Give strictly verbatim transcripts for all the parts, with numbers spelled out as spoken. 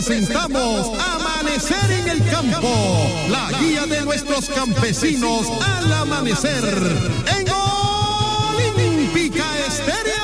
presentamos Amanecer en el Campo, la guía de nuestros campesinos al amanecer en Olímpica Estéreo.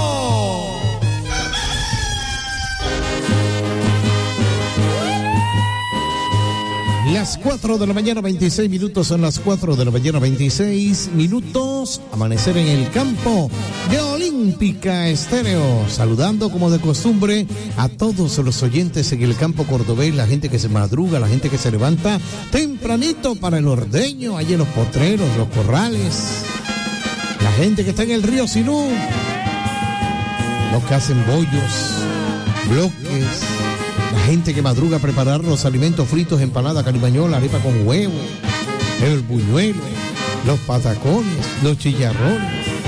Las cuatro de la mañana, veintiséis minutos, son las cuatro de la mañana, veintiséis minutos, Amanecer en el Campo de Olímpica Estéreo, saludando como de costumbre a todos los oyentes en el campo cordobés, la gente que se madruga, la gente que se levanta tempranito para el ordeño, allí en los potreros, los corrales, la gente que está en el río Sinú, los que hacen bollos, bloques, la gente que madruga a preparar los alimentos fritos, empanada, carimañola, arepa con huevo, el buñuelo, los patacones, los chicharrones.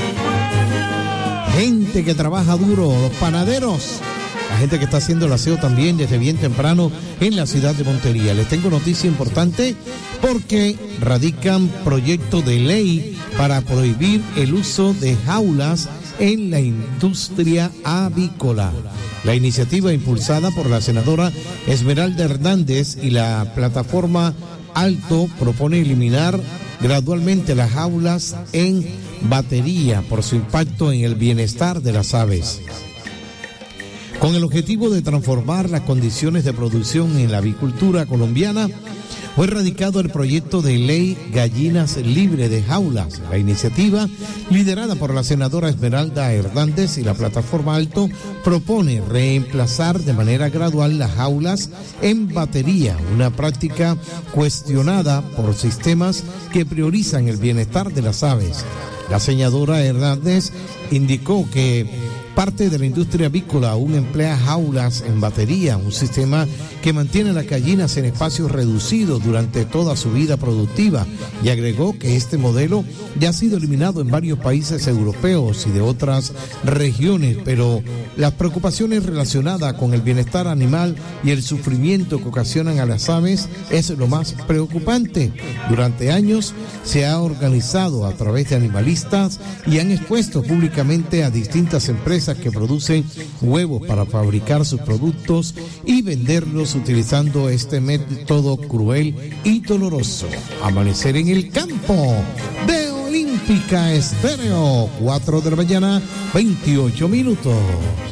Gente que trabaja duro, los panaderos. La gente que está haciendo el aseo también desde bien temprano en la ciudad de Montería. Les tengo noticia importante porque radican proyecto de ley para prohibir el uso de jaulas en la industria avícola. La iniciativa, impulsada por la senadora Esmeralda Hernández y la plataforma Alto, propone eliminar gradualmente las jaulas en batería por su impacto en el bienestar de las aves. Con el objetivo de transformar las condiciones de producción en la avicultura colombiana, fue radicado el proyecto de ley Gallinas Libre de Jaulas. La iniciativa, liderada por la senadora Esmeralda Hernández y la plataforma Alto, propone reemplazar de manera gradual las jaulas en batería, una práctica cuestionada por sistemas que priorizan el bienestar de las aves. La senadora Hernández indicó que parte de la industria avícola aún emplea jaulas en batería, un sistema que mantiene a las gallinas en espacios reducidos durante toda su vida productiva, y agregó que este modelo ya ha sido eliminado en varios países europeos y de otras regiones, pero las preocupaciones relacionadas con el bienestar animal y el sufrimiento que ocasionan a las aves es lo más preocupante. Durante años se ha organizado a través de animalistas y han expuesto públicamente a distintas empresas que producen huevos para fabricar sus productos y venderlos utilizando este método cruel y doloroso. Amanecer en el Campo de Olímpica Estéreo, cuatro de la mañana, veintiocho minutos.